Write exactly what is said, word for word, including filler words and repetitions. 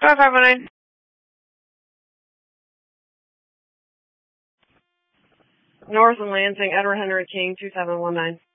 five five one nine. North and Lansing, Edward Henry King, two seven one nine.